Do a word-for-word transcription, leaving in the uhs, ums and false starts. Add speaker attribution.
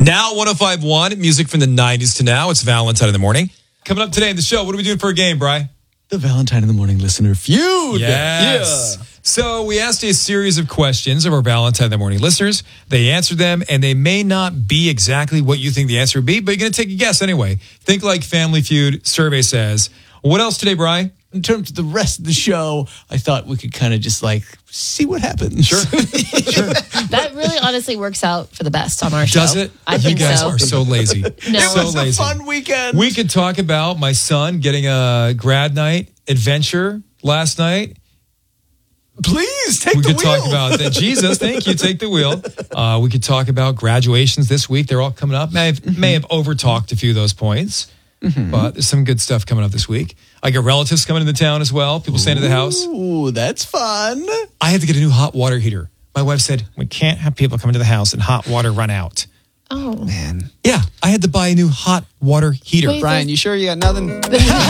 Speaker 1: Now one oh five point one, music from the nineties to now. It's Valentine in the morning. Coming up today in the show, what are we doing for a game, Bri?
Speaker 2: The Valentine in the Morning Listener Feud.
Speaker 1: Yes.
Speaker 2: Yeah.
Speaker 1: So we asked a series of questions of our Valentine in the Morning listeners. They answered them, and they may not be exactly what you think the answer would be, but you're going to take a guess anyway. Think like Family Feud survey says. What else today, Bri?
Speaker 2: In terms of the rest of the show, I thought we could kind of just like see what happens.
Speaker 1: Sure. Sure.
Speaker 3: That really honestly works out for the best on our show.
Speaker 1: Does it?
Speaker 3: I
Speaker 1: you
Speaker 3: think
Speaker 1: guys
Speaker 3: so.
Speaker 1: are so lazy.
Speaker 3: No.
Speaker 1: So
Speaker 2: It was
Speaker 1: lazy.
Speaker 2: a fun weekend.
Speaker 1: We could talk about my son getting a grad night adventure last night.
Speaker 2: Please take
Speaker 1: We
Speaker 2: the
Speaker 1: could
Speaker 2: wheel.
Speaker 1: talk about that. Jesus, thank you. Take the wheel. Uh, we could talk about graduations this week. They're all coming up. May have, mm-hmm. may have over-talked a few of those points, mm-hmm. but there's some good stuff coming up this week. I got relatives coming into town as well. People staying at the house.
Speaker 2: Ooh, that's fun.
Speaker 1: I had to get a new hot water heater. My wife said, we can't have people come into the house and hot water run out.
Speaker 3: Oh.
Speaker 2: Man.
Speaker 1: Yeah, I had to buy a new hot water heater.
Speaker 3: Wait,
Speaker 4: Brian, you sure you got nothing?